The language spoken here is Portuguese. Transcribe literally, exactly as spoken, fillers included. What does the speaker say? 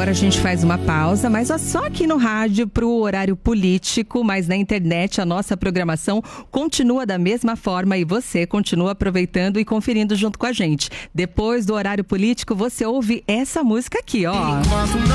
Agora a gente faz uma pausa, mas ó, só aqui no rádio pro horário político, mas na internet a nossa programação continua da mesma forma e você continua aproveitando e conferindo junto com a gente. Depois do horário político, você ouve essa música aqui, ó.